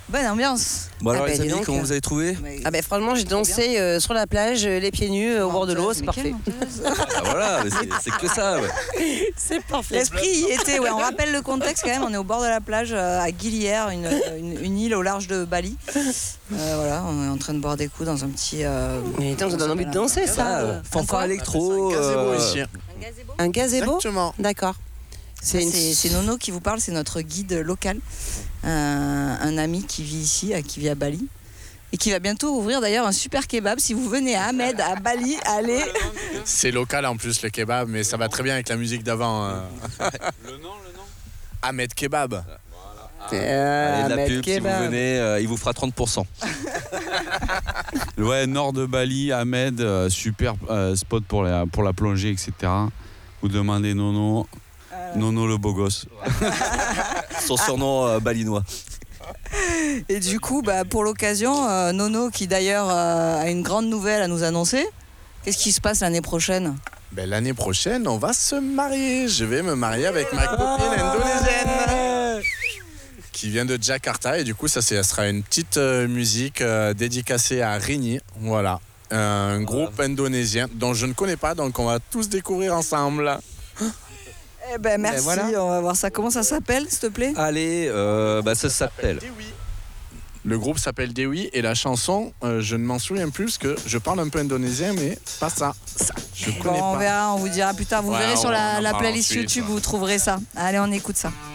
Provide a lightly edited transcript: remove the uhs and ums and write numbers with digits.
Bonne ambiance. Bon alors Ah bah, les dis amis, donc. comment vous avez trouvé? Ah ben franchement, j'ai dansé sur la plage, les pieds nus, au bord de l'eau, c'est parfait. Ah voilà, mais c'est que ça. Ouais. C'est parfait. L'esprit y était, ouais. On rappelle le contexte quand même, on est au bord de la plage à Guilière, une île au large de Bali. Voilà, on est en train de boire des coups dans un petit... Mais attends, ça donne envie de danser ça. Fanfare électro. Gazebo ici. Un gazebo. Exactement. D'accord. C'est Nono qui vous parle, c'est notre guide local, un ami qui vit ici, qui vit à Bali. Et qui va bientôt ouvrir d'ailleurs un super kebab. Si vous venez à Ahmed, à Bali, allez. C'est local en plus le kebab, mais ça va très bien avec la musique d'avant. Le nom Ahmed Kebab. Allez, de la Ahmed pub, si vous Kebab. venez, il vous fera 30%. Ouais, nord de Bali, Ahmed, super spot pour la plongée, etc. Vous demandez Nono, Nono le beau gosse. Son surnom balinois. Et du coup, pour l'occasion, Nono, qui d'ailleurs a une grande nouvelle à nous annoncer, qu'est-ce qui se passe l'année prochaine ? Ben, l'année prochaine, on va se marier. Je vais me marier avec ma copine indonésienne qui vient de Jakarta. Et du coup, ça sera une petite musique dédicacée à Rini. Voilà. Un groupe indonésien dont je ne connais pas, donc on va tous découvrir ensemble. Eh ben merci, voilà. on va voir ça. Comment ça s'appelle, s'il te plaît ? Allez, ça s'appelle. Le groupe s'appelle Dewi et la chanson, je ne m'en souviens plus parce que je parle un peu indonésien, mais pas ça. Je connais On pas. verra, on vous dira plus tard. Vous Ouais, verrez sur on en la parle playlist ensuite, YouTube, ouais. vous trouverez ça. Allez, on écoute ça.